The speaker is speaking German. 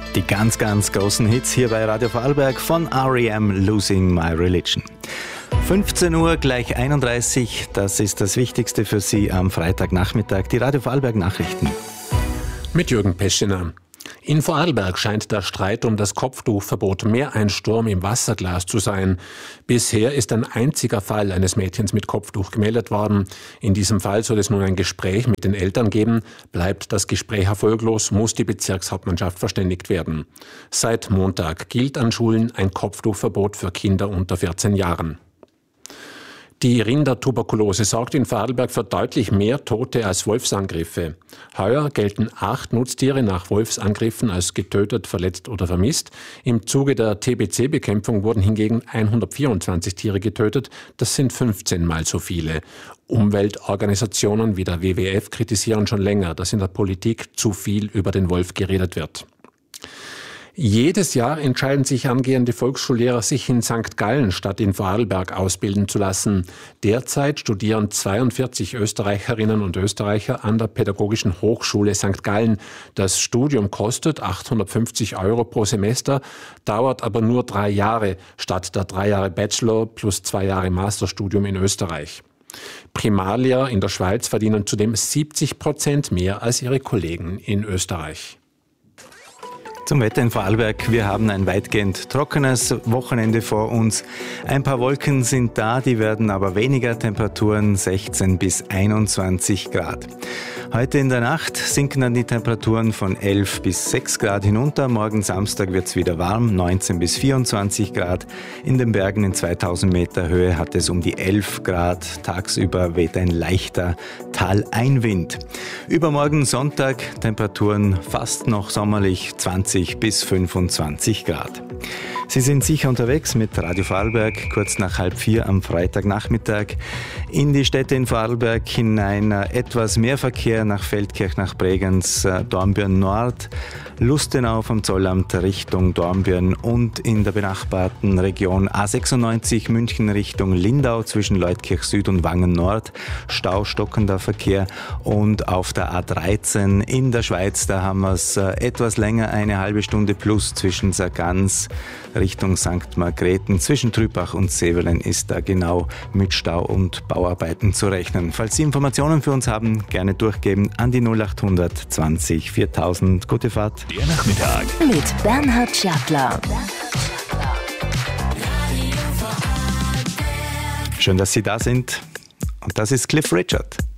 Die ganz, ganz großen Hits hier bei Radio Vorarlberg von R.E.M. Losing My Religion. 15 Uhr gleich 31, das ist das Wichtigste für Sie am Freitagnachmittag, die Radio Vorarlberg Nachrichten. Mit Jürgen Peschiner. In Vorarlberg scheint der Streit um das Kopftuchverbot mehr ein Sturm im Wasserglas zu sein. Bisher ist ein einziger Fall eines Mädchens mit Kopftuch gemeldet worden. In diesem Fall soll es nun ein Gespräch mit den Eltern geben. Bleibt das Gespräch erfolglos, muss die Bezirkshauptmannschaft verständigt werden. Seit Montag gilt an Schulen ein Kopftuchverbot für Kinder unter 14 Jahren. Die Rindertuberkulose sorgt in Vorarlberg für deutlich mehr Tote als Wolfsangriffe. Heuer gelten 8 Nutztiere nach Wolfsangriffen als getötet, verletzt oder vermisst. Im Zuge der TBC-Bekämpfung wurden hingegen 124 Tiere getötet. Das sind 15 Mal so viele. Umweltorganisationen wie der WWF kritisieren schon länger, dass in der Politik zu viel über den Wolf geredet wird. Jedes Jahr entscheiden sich angehende Volksschullehrer, sich in St. Gallen statt in Vorarlberg ausbilden zu lassen. Derzeit studieren 42 Österreicherinnen und Österreicher an der Pädagogischen Hochschule St. Gallen. Das Studium kostet 850 € pro Semester, dauert aber nur 3 Jahre statt der 3 Jahre Bachelor plus 2 Jahre Masterstudium in Österreich. Primarlehrer in der Schweiz verdienen zudem 70% mehr als ihre Kollegen in Österreich. Zum Wetter in Vorarlberg. Wir haben ein weitgehend trockenes Wochenende vor uns. Ein paar Wolken sind da, die werden aber weniger. Temperaturen 16 bis 21 Grad. Heute in der Nacht sinken dann die Temperaturen von 11 bis 6 Grad hinunter. Morgen Samstag wird es wieder warm, 19 bis 24 Grad. In den Bergen in 2000 Meter Höhe hat es um die 11 Grad. Tagsüber weht ein leichter Taleinwind. Übermorgen Sonntag Temperaturen fast noch sommerlich, 20 bis 25 Grad. Sie sind sicher unterwegs mit Radio Vorarlberg, kurz nach 3:30 am Freitagnachmittag. In die Städte in Vorarlberg hinein etwas mehr Verkehr nach Feldkirch, nach Bregenz, Dornbirn Nord, Lustenau vom Zollamt Richtung Dornbirn und in der benachbarten Region A96 München Richtung Lindau zwischen Leutkirch Süd und Wangen Nord, Stau, stockender Verkehr, und auf der A13 in der Schweiz, da haben wir es etwas länger, eine halbe Stunde plus zwischen Sargans Richtung St. Margrethen, zwischen Trübach und Sevelen ist da genau mit Stau und Bauarbeiten zu rechnen. Falls Sie Informationen für uns haben, gerne durchgeben an die 0800 20 4000. Gute Fahrt. Der Nachmittag mit Bernhard Schattler. Schön, dass Sie da sind. Und das ist Cliff Richard.